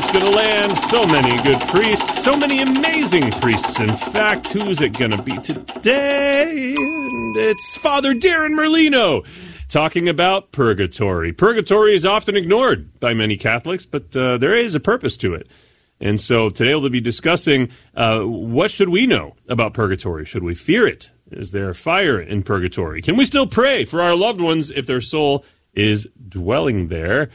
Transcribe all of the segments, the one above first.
it's going to land. So many good priests, so many amazing priests. In fact, who's it going to be today? It's Father Darren Merlino talking about purgatory. Purgatory is often ignored by many Catholics, but there is a purpose to it. And so today we'll be discussing what should we know about purgatory? Should we fear it? Is there fire in purgatory? Can we still pray for our loved ones if their soul is dwelling there?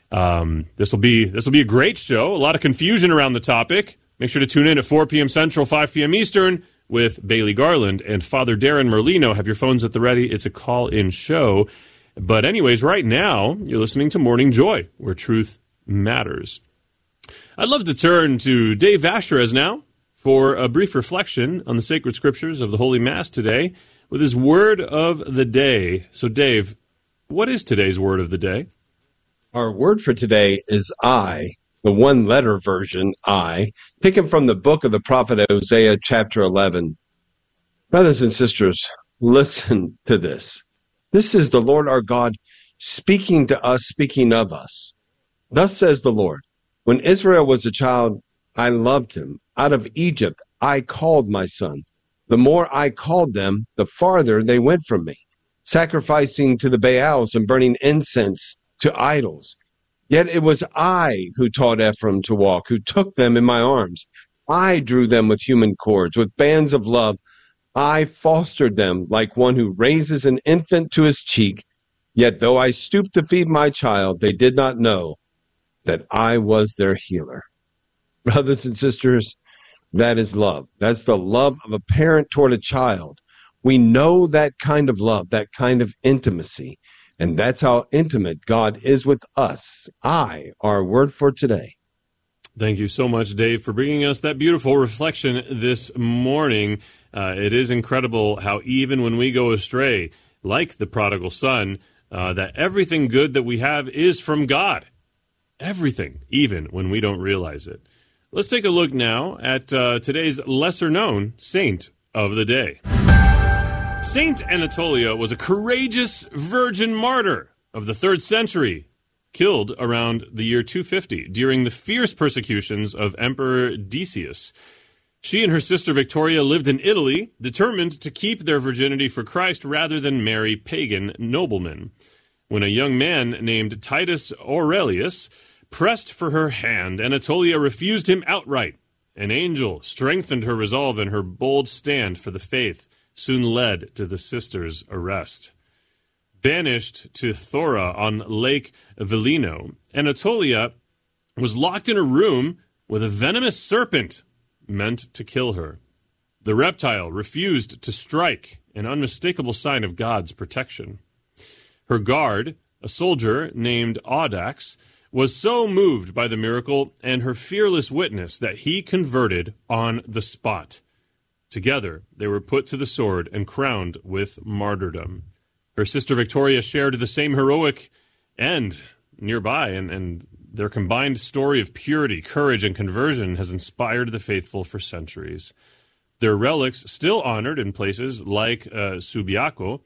This will be a great show. A lot of confusion around the topic. Make sure to tune in at 4 p.m. Central, 5 p.m. Eastern with Bailey Garland and Father Darren Merlino. Have your phones at the ready. It's a call-in show. But anyways, right now, you're listening to Morning Joy, where truth matters. I'd love to turn to Dave Vashrez now for a brief reflection on the sacred scriptures of the Holy Mass today with his word of the day. So, Dave, what is today's word of the day? Our word for today is I, the one-letter version, I, taken from the book of the prophet Hosea, chapter 11. Brothers and sisters, listen to this. This is the Lord our God speaking to us, speaking of us. Thus says the Lord, when Israel was a child, I loved him. Out of Egypt, I called my son. The more I called them, the farther they went from me, sacrificing to the Baals and burning incense to idols. Yet it was I who taught Ephraim to walk, who took them in my arms. I drew them with human cords, with bands of love. I fostered them like one who raises an infant to his cheek. Yet though I stooped to feed my child, they did not know that I was their healer. Brothers and sisters, that is love. That's the love of a parent toward a child. We know that kind of love, that kind of intimacy. And that's how intimate God is with us. I, our word for today. Thank you so much, Dave, for bringing us that beautiful reflection this morning. It is incredible how even when we go astray, like the prodigal son, that everything good that we have is from God. Everything, even when we don't realize it. Let's take a look now at today's lesser-known saint of the day. Saint Anatolia was a courageous virgin martyr of the 3rd century, killed around the year 250 during the fierce persecutions of Emperor Decius. She and her sister Victoria lived in Italy, determined to keep their virginity for Christ rather than marry pagan noblemen. When a young man named Titus Aurelius pressed for her hand, Anatolia refused him outright. An angel strengthened her resolve, and her bold stand for the faith soon led to the sisters' arrest. Banished to Thora on Lake Velino, Anatolia was locked in a room with a venomous serpent meant to kill her. The reptile refused to strike, an unmistakable sign of God's protection. Her guard, a soldier named Audax, was so moved by the miracle and her fearless witness that he converted on the spot. Together, they were put to the sword and crowned with martyrdom. Her sister Victoria shared the same heroic end nearby, and their combined story of purity, courage, and conversion has inspired the faithful for centuries. Their relics still honored in places like Subiaco.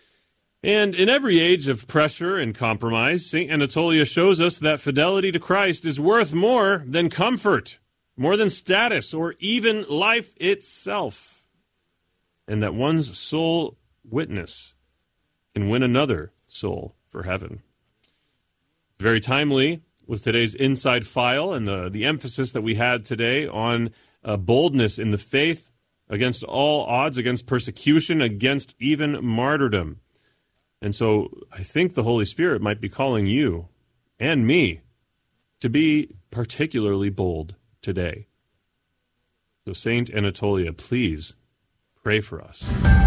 And in every age of pressure and compromise, St. Anatolia shows us that fidelity to Christ is worth more than comfort, more than status, or even life itself. And that one's soul witness can win another soul for heaven. Very timely with today's Inside File and the emphasis that we had today on boldness in the faith against all odds, against persecution, against even martyrdom. And so I think the Holy Spirit might be calling you and me to be particularly bold today. So Saint Anatolia, please pray for us.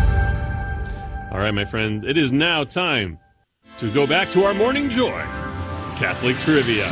All right, my friend, it is now time to go back to our Morning Joy Catholic Trivia.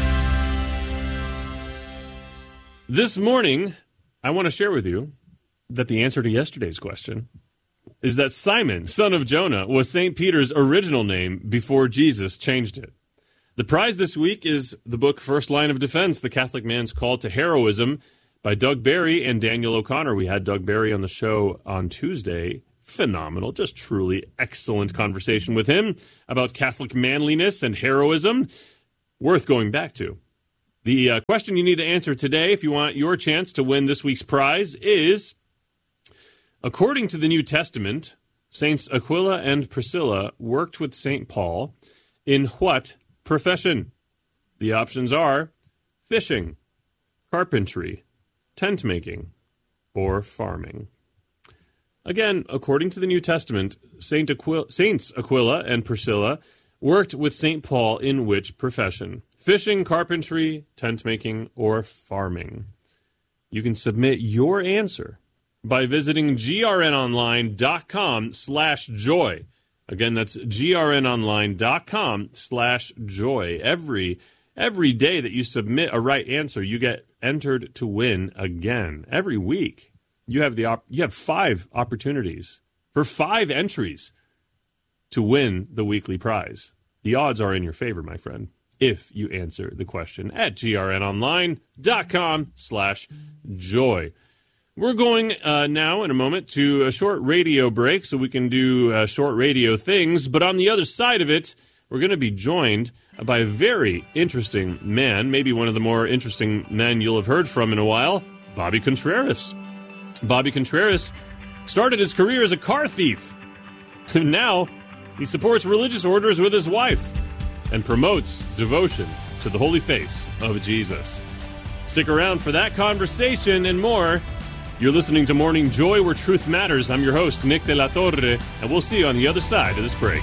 This morning, I want to share with you that the answer to yesterday's question is that Simon, son of Jonah, was St. Peter's original name before Jesus changed it. The prize this week is the book First Line of Defense, The Catholic Man's Call to Heroism by Doug Barry and Daniel O'Connor. We had Doug Barry on the show on Tuesday. Phenomenal, just truly excellent conversation with him about Catholic manliness and heroism. Worth going back to. The question you need to answer today, if you want your chance to win this week's prize, is, according to the New Testament, Saints Aquila and Priscilla worked with St. Paul in what profession? The options are fishing, carpentry, tent making, or farming. Again, according to the New Testament, Saints Aquila and Priscilla worked with St. Paul in which profession? Fishing, carpentry, tent making, or farming? You can submit your answer by visiting grnonline.com/joy. Again, that's grnonline.com/joy. Every day that you submit a right answer, you get entered to win again. Every week, you have 5 opportunities for 5 entries to win the weekly prize. The odds are in your favor, my friend, if you answer the question at grnonline.com/joy. We're going now in a moment to a short radio break so we can do short radio things. But on the other side of it, we're going to be joined by a very interesting man, maybe one of the more interesting men you'll have heard from in a while, Bobby Contreras. Bobby Contreras started his career as a car thief. Now he supports religious orders with his wife and promotes devotion to the holy face of Jesus. Stick around for that conversation and more. You're listening to Morning Joy, where truth matters. I'm your host, Nick De La Torre, and we'll see you on the other side of this break.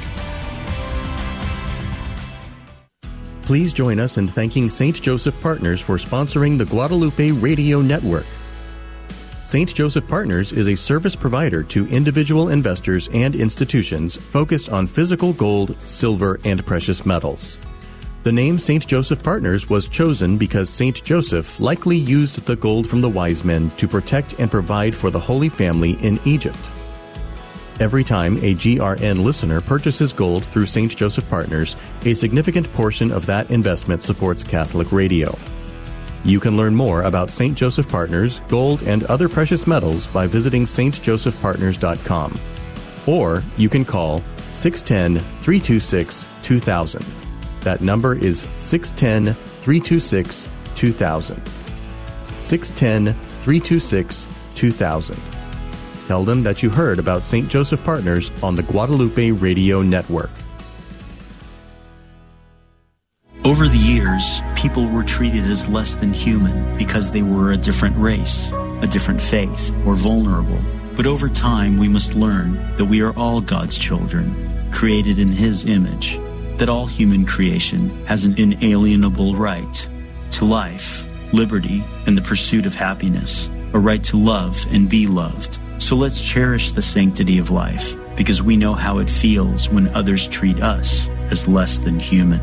Please join us in thanking St. Joseph Partners for sponsoring the Guadalupe Radio Network. St. Joseph Partners is a service provider to individual investors and institutions focused on physical gold, silver, and precious metals. The name St. Joseph Partners was chosen because St. Joseph likely used the gold from the wise men to protect and provide for the Holy Family in Egypt. Every time a GRN listener purchases gold through St. Joseph Partners, a significant portion of that investment supports Catholic radio. You can learn more about St. Joseph Partners, gold, and other precious metals by visiting stjosephpartners.com. Or you can call 610-326-2000. That number is 610-326-2000. 610-326-2000. Tell them that you heard about St. Joseph Partners on the Guadalupe Radio Network. Over the years, people were treated as less than human because they were a different race, a different faith, or vulnerable. But over time, we must learn that we are all God's children, created in His image, that all human creation has an inalienable right to life, liberty, and the pursuit of happiness, a right to love and be loved. So let's cherish the sanctity of life, because we know how it feels when others treat us as less than human.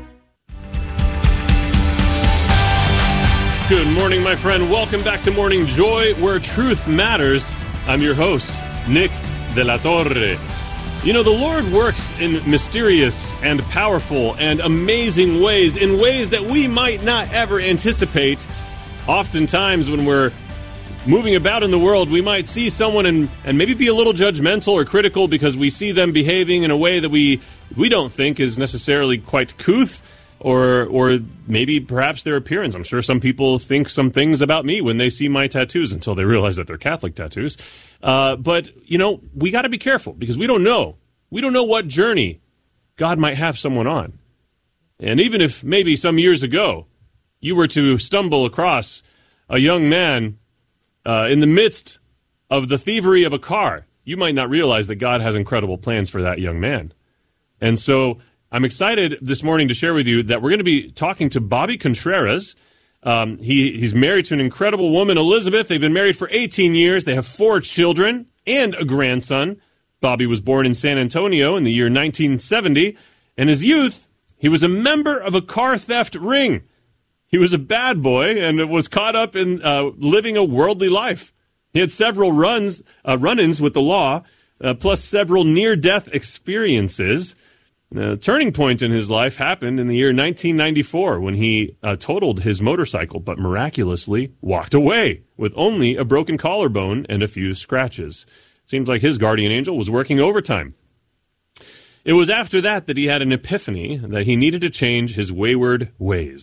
Good morning, my friend. Welcome back to Morning Joy, where truth matters. I'm your host, Nick De La Torre. You know, the Lord works in mysterious and powerful and amazing ways, in ways that we might not ever anticipate. Oftentimes when we're moving about in the world, we might see someone and maybe be a little judgmental or critical because we see them behaving in a way that we don't think is necessarily quite couth, or maybe perhaps their appearance. I'm sure some people think some things about me when they see my tattoos until they realize that they're Catholic tattoos. But, you know, we got to be careful because we don't know. We don't know what journey God might have someone on. And even if maybe some years ago you were to stumble across a young man in the midst of the thievery of a car, you might not realize that God has incredible plans for that young man. And so I'm excited this morning to share with you that we're going to be talking to Bobby Contreras. He's married to an incredible woman, Elizabeth. They've been married for 18 years. They have 4 children and a grandson. Bobby was born in San Antonio in the year 1970. In his youth, he was a member of a car theft ring. He was a bad boy and was caught up in living a worldly life. He had several run-ins with the law, plus several near-death experiences. The turning point in his life happened in the year 1994 when he totaled his motorcycle, but miraculously walked away with only a broken collarbone and a few scratches. Seems like his guardian angel was working overtime. It was after that he had an epiphany that he needed to change his wayward ways.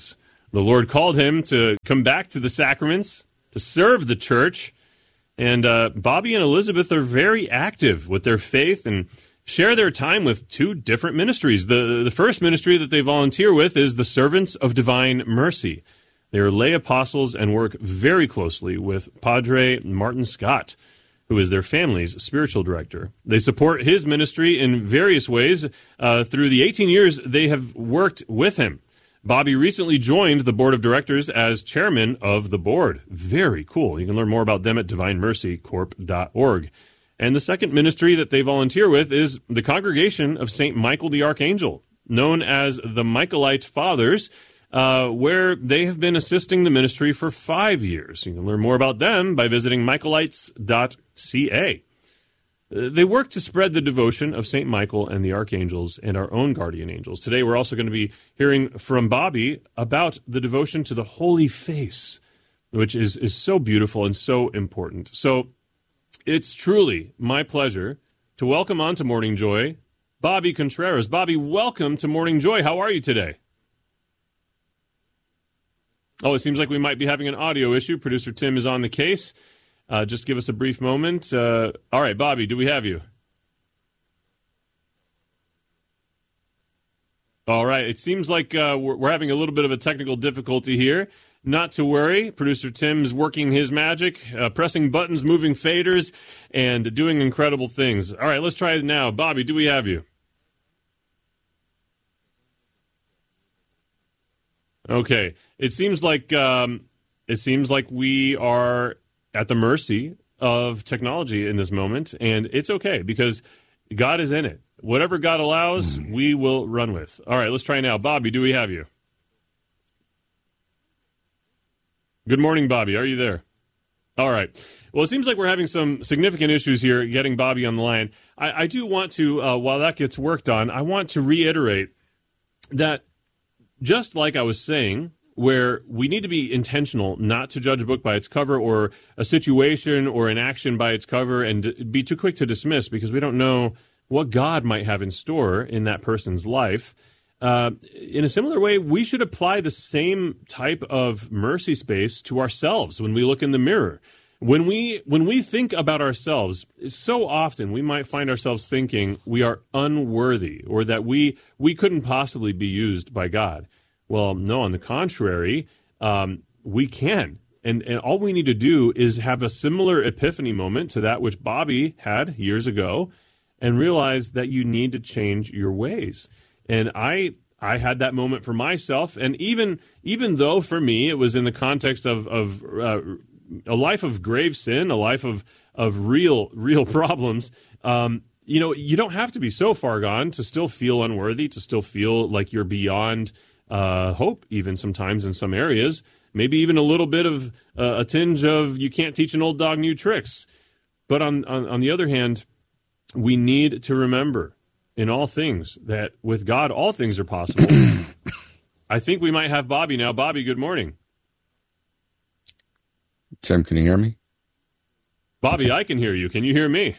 The Lord called him to come back to the sacraments, to serve the church. And Bobby and Elizabeth are very active with their faith and share their time with two different ministries. The first ministry that they volunteer with is the Servants of Divine Mercy. They are lay apostles and work very closely with Padre Martin Scott, who is their family's spiritual director. They support his ministry in various ways. Through the 18 years they have worked with him. Bobby recently joined the board of directors as chairman of the board. Very cool. You can learn more about them at divinemercycorp.org. And the second ministry that they volunteer with is the Congregation of St. Michael the Archangel, known as the Michaelite Fathers, where they have been assisting the ministry for 5 years. You can learn more about them by visiting michaelites.ca. They work to spread the devotion of St. Michael and the archangels and our own guardian angels. Today we're also going to be hearing from Bobby about the devotion to the Holy Face, which is so beautiful and so important. So it's truly my pleasure to welcome on to Morning Joy Bobby Contreras. Bobby, welcome to Morning Joy. How are you today? Oh, it seems like we might be having an audio issue. Producer Tim is on the case. Just give us a brief moment. All right, Bobby, do we have you? All right, it seems like we're having a little bit of a technical difficulty here. Not to worry. Producer Tim is working his magic, pressing buttons, moving faders, and doing incredible things. All right, let's try it now. Bobby, do we have you? Okay. It seems like we are at the mercy of technology in this moment, and it's okay because God is in it. Whatever God allows, we will run with. All right, let's try now. Bobby, do we have you? Good morning, Bobby. Are you there? All right. Well, it seems like we're having some significant issues here getting Bobby on the line. I do want to, while that gets worked on, I want to reiterate that just like I was saying, where we need to be intentional not to judge a book by its cover or a situation or an action by its cover and be too quick to dismiss because we don't know what God might have in store in that person's life. In a similar way, we should apply the same type of mercy space to ourselves when we look in the mirror. When we think about ourselves, so often we might find ourselves thinking we are unworthy or that we couldn't possibly be used by God. Well, no, on the contrary, we can. And all we need to do is have a similar epiphany moment to that which Bobby had years ago and realize that you need to change your ways. And I had that moment for myself. And even though for me it was in the context of a life of grave sin, a life of real problems, you don't have to be so far gone to still feel unworthy, to still feel like you're beyond hope, even sometimes in some areas, maybe even a little bit of a tinge of you can't teach an old dog new tricks. But on the other hand, we need to remember in all things that with God, all things are possible. I think we might have Bobby now. Bobby, good morning. Tim, can you hear me? Bobby, Okay. I can hear you. Can you hear me?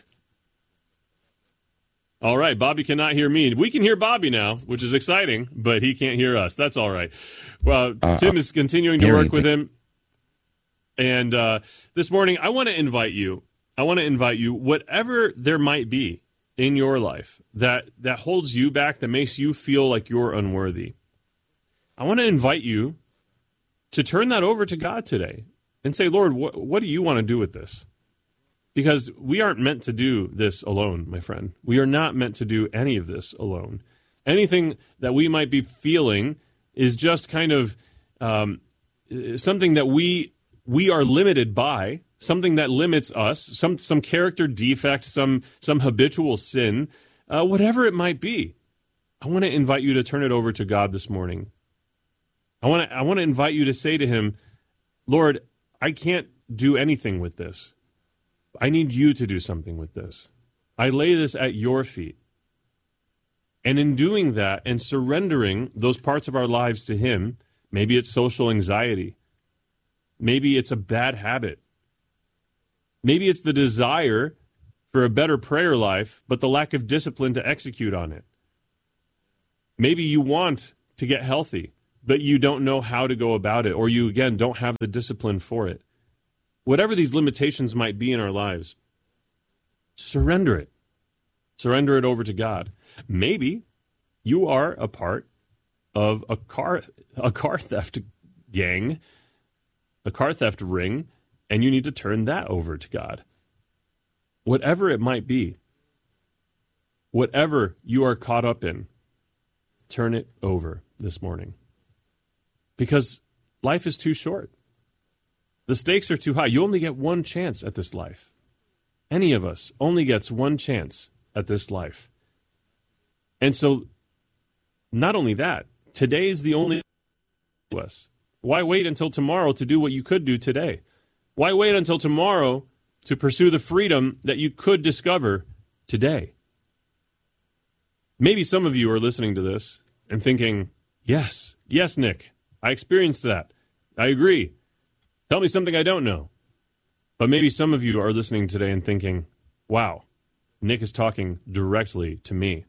All right, Bobby cannot hear me. We can hear Bobby now, which is exciting, but he can't hear us. That's all right. Well, Tim is continuing to work with him. And this morning, I want to invite you, whatever there might be in your life that holds you back, that makes you feel like you're unworthy. I want to invite you to turn that over to God today and say, Lord, what do you want to do with this? Because we aren't meant to do this alone, my friend. We are not meant to do any of this alone. Anything that we might be feeling is just kind of something that we are limited by, something that limits us, some character defect, some habitual sin, whatever it might be. I want to invite you to turn it over to God this morning. I want to invite you to say to him, Lord, I can't do anything with this. I need you to do something with this. I lay this at your feet. And in doing that and surrendering those parts of our lives to him, maybe it's social anxiety. Maybe it's a bad habit. Maybe it's the desire for a better prayer life, but the lack of discipline to execute on it. Maybe you want to get healthy, but you don't know how to go about it, or you, again, don't have the discipline for it. Whatever these limitations might be in our lives, surrender it. Surrender it over to God. Maybe you are a part of a car theft gang, a car theft ring, and you need to turn that over to God. Whatever it might be, whatever you are caught up in, turn it over this morning. Because life is too short. The stakes are too high. You only get one chance at this life. Any of us only gets one chance at this life. And so, not only that, today's the only to us. Why wait until tomorrow to do what you could do today? Why wait until tomorrow to pursue the freedom that you could discover today? Maybe some of you are listening to this and thinking, yes, Nick, I experienced that. I agree. Tell me something I don't know. But maybe some of you are listening today and thinking, wow, Nick is talking directly to me.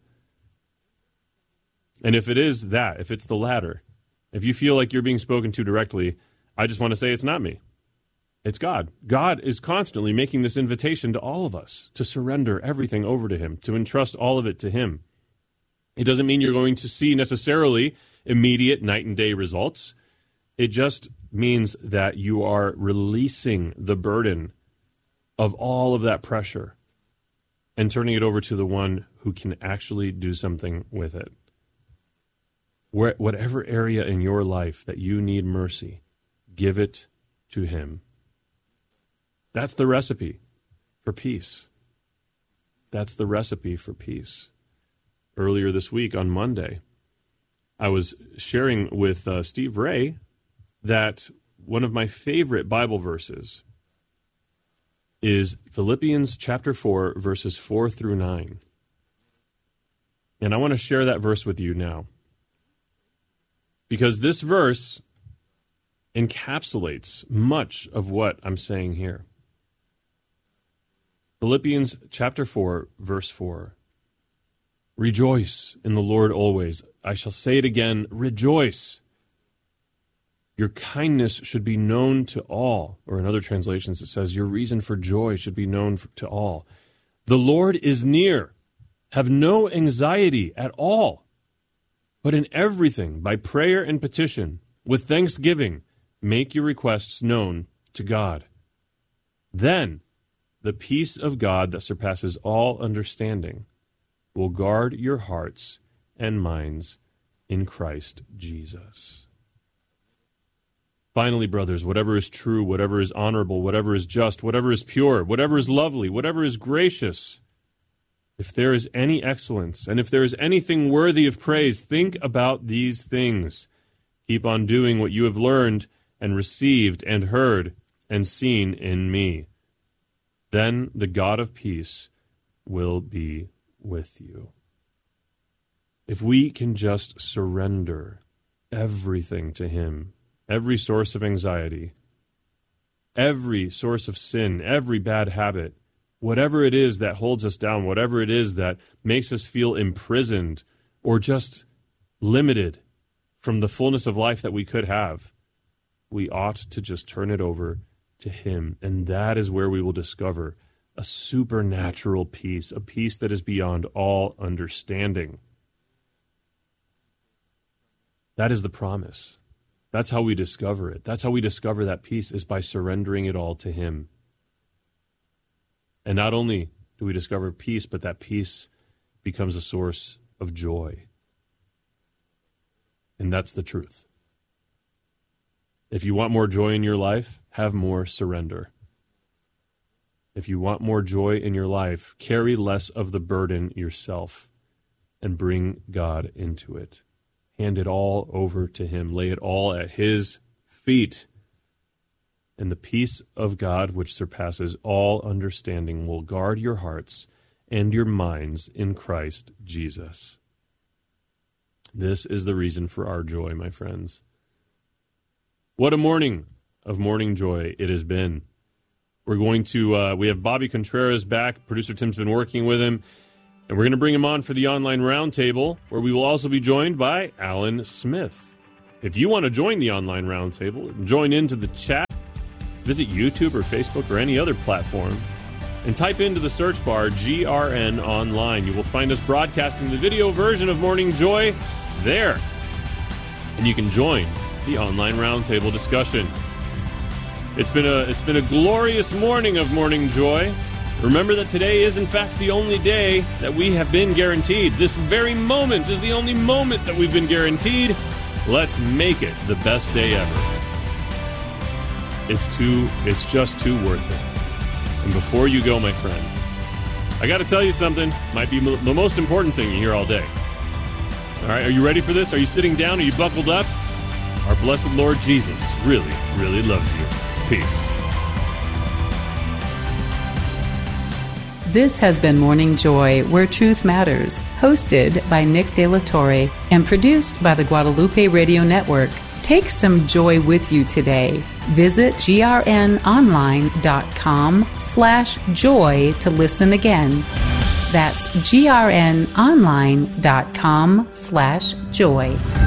And if it is that, if it's the latter, if you feel like you're being spoken to directly, I just want to say it's not me. It's God. God is constantly making this invitation to all of us to surrender everything over to Him, to entrust all of it to Him. It doesn't mean you're going to see necessarily immediate night and day results. It just means that you are releasing the burden of all of that pressure and turning it over to the one who can actually do something with it. Whatever area in your life that you need mercy, give it to Him. That's the recipe for peace. That's the recipe for peace. Earlier this week on Monday, I was sharing with Steve Ray that one of my favorite Bible verses is Philippians chapter 4, verses 4 through 9. And I want to share that verse with you now, because this verse encapsulates much of what I'm saying here. Philippians chapter 4, verse 4. Rejoice in the Lord always. I shall say it again, rejoice. Your kindness should be known to all. Or in other translations it says, your reason for joy should be known to all. The Lord is near. Have no anxiety at all. But in everything, by prayer and petition, with thanksgiving, make your requests known to God. Then the peace of God that surpasses all understanding will guard your hearts and minds in Christ Jesus. Finally, brothers, whatever is true, whatever is honorable, whatever is just, whatever is pure, whatever is lovely, whatever is gracious, if there is any excellence, and if there is anything worthy of praise, think about these things. Keep on doing what you have learned and received and heard and seen in me. Then the God of peace will be with you. If we can just surrender everything to Him, every source of anxiety, every source of sin, every bad habit, whatever it is that holds us down, whatever it is that makes us feel imprisoned or just limited from the fullness of life that we could have, we ought to just turn it over to Him. And that is where we will discover a supernatural peace, a peace that is beyond all understanding. That is the promise. That's how we discover it. That's how we discover that peace, is by surrendering it all to Him. And not only do we discover peace, but that peace becomes a source of joy. And that's the truth. If you want more joy in your life, have more surrender. If you want more joy in your life, carry less of the burden yourself and bring God into it. Hand it all over to Him. Lay it all at His feet. And the peace of God, which surpasses all understanding, will guard your hearts and your minds in Christ Jesus. This is the reason for our joy, my friends. What a morning of morning joy it has been. We're going to, we have Bobby Contreras back. Producer Tim's been working with him. And we're going to bring him on for the online roundtable, where we will also be joined by Alan Smith. If you want to join the online roundtable, join into the chat, visit YouTube or Facebook or any other platform, and type into the search bar GRN Online. You will find us broadcasting the video version of Morning Joy there. And you can join the online roundtable discussion. It's been a glorious morning of Morning Joy. Remember that today is in fact the only day that we have been guaranteed. This very moment is the only moment that we've been guaranteed. Let's make it the best day ever. It's just too worth it. And before you go, my friend, I got to tell you something. Might be the most important thing you hear all day. All right, are you ready for this? Are you sitting down? Are you buckled up? Our blessed Lord Jesus really, really loves you. Peace. This has been Morning Joy, Where Truth Matters, hosted by Nick De La Torre and produced by the Guadalupe Radio Network. Take some joy with you today. Visit grnonline.com/joy to listen again. That's grnonline.com/joy.